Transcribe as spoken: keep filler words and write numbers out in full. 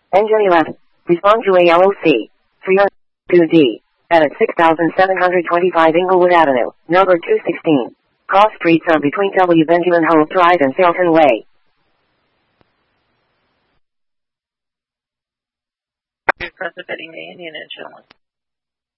Engine eleven. Respond to A L O C. For your two D. At six thousand seven hundred twenty-five Inglewood Avenue, number two sixteen. Cross streets are between W. Benjamin Hope Drive and Sailton Way. You're prohibiting the Indian Engine.